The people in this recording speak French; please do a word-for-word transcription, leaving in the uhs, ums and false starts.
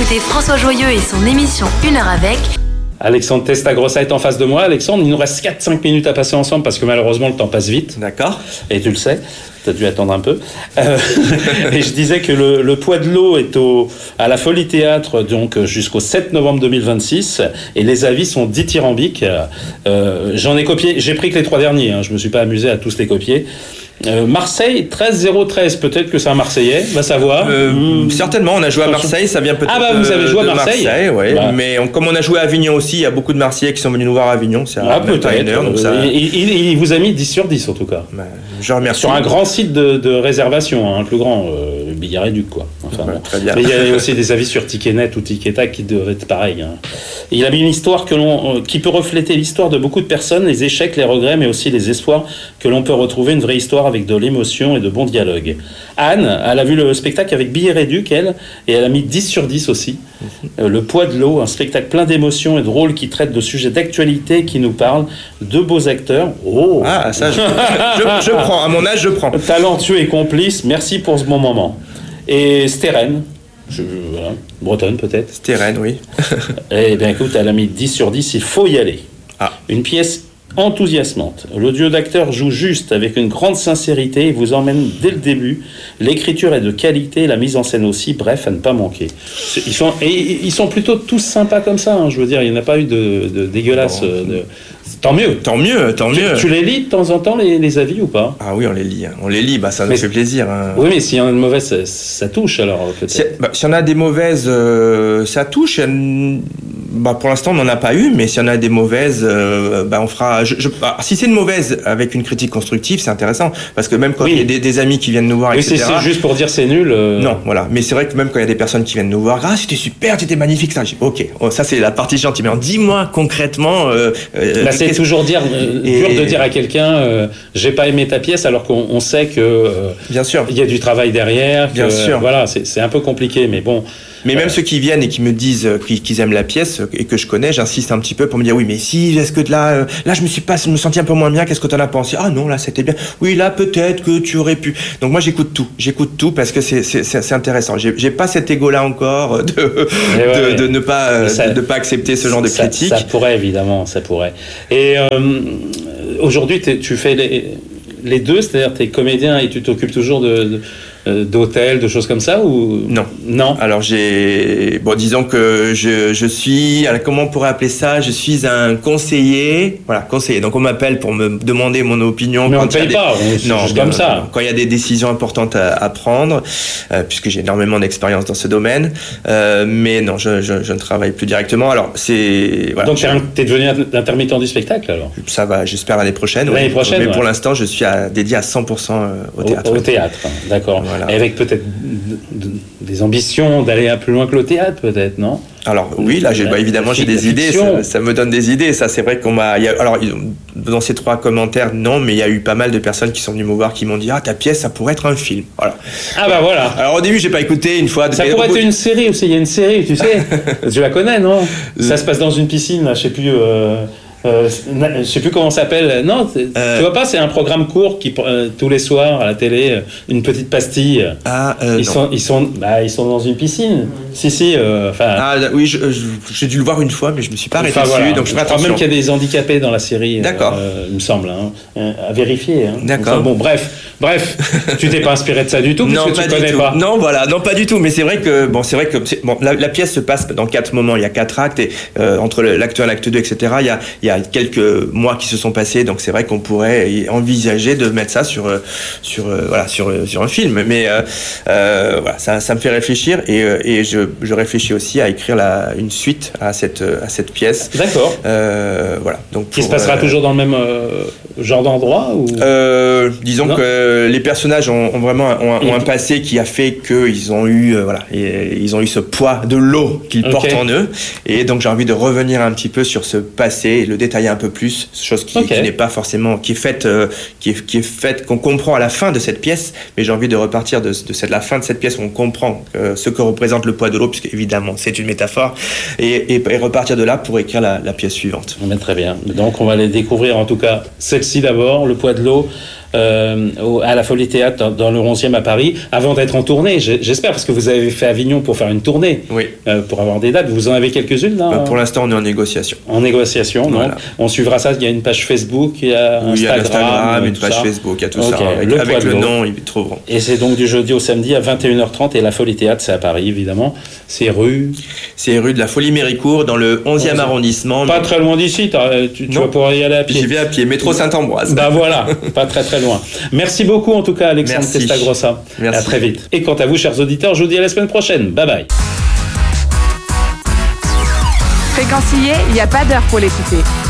écoutez François Joyeux et son émission Une heure avec. Alexandre Testagrossa est en face de moi. Alexandre, il nous reste quatre cinq minutes à passer ensemble parce que malheureusement le temps passe vite. D'accord. Et tu le sais, tu as dû attendre un peu. Euh, et je disais que le, le Poids de l'eau est au, à la Folie Théâtre donc jusqu'au sept novembre deux mille vingt-six et les avis sont dithyrambiques. Euh, j'en ai copié, j'ai pris que les trois derniers, hein, je me suis pas amusé à tous les copier. Euh, Marseille treize zéro treize, peut-être que c'est un Marseillais, va savoir. Euh, mmh. Certainement, on a joué à Marseille, ça vient peut-être. Ah bah vous avez joué à Marseille, Marseille ouais. Bah. Mais on, comme on a joué à Avignon aussi, il y a beaucoup de Marseillais qui sont venus nous voir à Avignon. C'est ah, peut-être. Une heure, donc ça... il, il, il vous a mis dix sur dix en tout cas. Bah, je remercie. Sur un grand site de, de réservation, hein, un plus grand, euh, Billard Éduc quoi. Enfin, ouais, bon. très bien. Mais il y a aussi des avis sur Ticketnet ou Ticketac qui devraient être pareils. Hein. Il a mis une histoire que l'on, euh, qui peut refléter l'histoire de beaucoup de personnes, les échecs, les regrets, mais aussi les espoirs que l'on peut retrouver, une vraie histoire avec de l'émotion et de bons dialogues. Anne, elle a vu le spectacle avec Billard Éduc, elle, et elle a mis dix sur dix aussi. Mm-hmm. Euh, le Poids de l'eau, un spectacle plein d'émotions et de rôles qui traite de sujets d'actualité, qui nous parle, de beaux acteurs. Oh Ah, ça, je, je, je prends. À mon âge, je prends. Talentueux et complice, merci pour ce bon moment. Et Steren, je, voilà, bretonne peut-être. Steren, oui. Eh bien écoute, elle a mis dix sur dix, il faut y aller. Ah. Une pièce enthousiasmante. Le duo d'acteurs joue juste avec une grande sincérité et vous emmène dès le début. L'écriture est de qualité, la mise en scène aussi, bref, à ne pas manquer. Ils sont, et ils sont plutôt tous sympas comme ça, hein, je veux dire, il n'y en a pas eu de, de dégueulasse. Bon. De... Tant mieux. Tant mieux, tant mieux. Tu, tu les lis de temps en temps, les, les avis ou pas? Ah oui, on les lit. On les lit, bah, ça nous mais, fait plaisir. Hein. Oui, mais s'il y en a de mauvaises, ça, ça touche alors peut-être. S'il bah, si y en a des mauvaises, euh, ça touche. Bah, pour l'instant, on n'en a pas eu, mais s'il y en a des mauvaises, euh, bah, on fera. Je, je, bah, si c'est une mauvaise avec une critique constructive, c'est intéressant. Parce que même quand il oui. y a des, des amis qui viennent nous voir, oui, et cetera. C'est, c'est juste pour dire c'est nul. Euh... Non, voilà. Mais c'est vrai que même quand il y a des personnes qui viennent nous voir, ah, c'était super, c'était magnifique, ça. Ok, oh, ça c'est la partie gentille. Mais dis-moi concrètement. Euh, euh, bah, c'est toujours dire. Et... dur de dire à quelqu'un euh, j'ai pas aimé ta pièce alors qu'on on sait que euh, bien sûr il y a du travail derrière que, bien sûr voilà c'est, c'est un peu compliqué mais bon mais même euh... ceux qui viennent et qui me disent qu'ils aiment la pièce et que je connais, j'insiste un petit peu pour me dire oui mais si est-ce que là là je me suis pas je me sentis un peu moins bien, qu'est-ce que t'en as pensé? Ah non là c'était bien, oui là peut-être que tu aurais pu. Donc moi j'écoute tout j'écoute tout parce que c'est c'est, c'est, c'est intéressant. J'ai, j'ai pas cet ego là encore de ouais, de, de ne pas ça, de, de pas accepter ce genre de ça, critique. Ça pourrait évidemment ça pourrait et euh, aujourd'hui, tu fais les, les deux, c'est-à-dire tu es comédien et tu t'occupes toujours de, de, d'hôtels, de choses comme ça ou... Non. Non. Alors j'ai... Bon, disons que je, je suis... Alors, comment on pourrait appeler ça? Je suis un conseiller. Voilà, conseiller. Donc on m'appelle pour me demander mon opinion. Mais on ne paye des... pas, c'est non, juste comme non, ça. Non. Quand il y a des décisions importantes à, à prendre, euh, puisque j'ai énormément d'expérience dans ce domaine. Euh, mais non, je, je, je ne travaille plus directement. Alors c'est... Voilà, donc tu es devenu intermittent du spectacle alors? Ça va, j'espère l'année prochaine. L'année ouais. prochaine, Mais ouais. pour l'instant, je suis à, dédié à cent pour cent au théâtre. Au, au théâtre, d'accord. Voilà. Et avec peut-être des ambitions d'aller un peu plus loin que le théâtre, peut-être, non? Alors oui, là, j'ai, bah, évidemment, j'ai des idées. Ça, ça me donne des idées. Ça, c'est vrai qu'on m'a. Il y a, alors, dans ces trois commentaires, non, mais il y a eu pas mal de personnes qui sont venues me voir qui m'ont dit ah ta pièce, ça pourrait être un film. Voilà. Ah bah voilà. Alors au début, j'ai pas écouté une fois. Ça pourrait être une série aussi. Il y a une série, tu sais. Tu la connais, non? Ça se passe dans une piscine, là, je sais plus. Euh... Euh, je sais plus comment ça s'appelle. Non, euh, tu vois pas, c'est un programme court qui euh, tous les soirs à la télé, une petite pastille. Ah, euh, ils non. sont, ils sont, bah, ils sont dans une piscine. Si, si. Enfin. Euh, ah oui, je, je, j'ai dû le voir une fois, mais je me suis pas arrêté dessus, voilà. Donc je, je crois même qu'il y a des handicapés dans la série. D'accord. Euh, il me semble, hein, à vérifier. Hein. D'accord. Bon, bref, bref. Tu t'es pas inspiré de ça du tout, parce non, que tu pas connais tout. pas. Non, voilà, non, pas du tout. Mais c'est vrai que bon, c'est vrai que c'est, bon, la, la pièce se passe dans quatre moments. Il y a quatre actes et euh, entre l'acte un, l'acte deux, et cetera. Il y a, il y a quelques mois qui se sont passés, donc c'est vrai qu'on pourrait envisager de mettre ça sur sur voilà sur sur un film, mais euh, euh, voilà, ça ça me fait réfléchir et et je je réfléchis aussi à écrire la une suite à cette à cette pièce. D'accord. Euh, voilà. Donc qui se passera euh, toujours dans le même euh, genre d'endroit ou euh, disons non que les personnages ont, ont vraiment ont, ont un passé qui a fait qu'ils ont eu euh, voilà et, ils ont eu ce poids de l'eau qu'ils okay. portent en eux, et donc j'ai envie de revenir un petit peu sur ce passé et le détailler un peu plus, chose qui, okay. qui n'est pas forcément qui est faite euh, qui est qui est faite qu'on comprend à la fin de cette pièce, mais j'ai envie de repartir de, de cette la fin de cette pièce où on comprend euh, ce que représente le poids de l'eau, puisque évidemment c'est une métaphore, et, et, et repartir de là pour écrire la, la pièce suivante. Mais très bien. Donc on va les découvrir, en tout cas celle-ci d'abord, le poids de l'eau. euh, au, à la Folie Théâtre dans, dans le onzième à Paris, avant d'être en tournée, j'espère, parce que vous avez fait Avignon pour faire une tournée, oui. euh, pour avoir des dates. Vous en avez quelques-unes là? Bah, pour l'instant, on est en négociation. En négociation, voilà. Donc on suivra ça. Il y a une page Facebook, il y a oui, Instagram, il y a Instagram, une page ça. Facebook, il y a tout okay. ça. Avec le, avec le nom, ils trouveront. Et c'est donc du jeudi au samedi à vingt et une heures trente, et la Folie Théâtre, c'est à Paris, évidemment. C'est rue... C'est rue de la Folie-Méricourt, dans le onzième arrondissement. Pas très loin d'ici, tu, tu vas pouvoir y aller à pied. J'y vais à pied, métro Saint-Ambroise. Bah voilà, pas très très loin. Merci beaucoup en tout cas, Alexandre Testagrossa. Merci. À très vite. Et quant à vous, chers auditeurs, je vous dis à la semaine prochaine. Bye bye. Fréquencier, il n'y a pas d'heure pour l'écouter.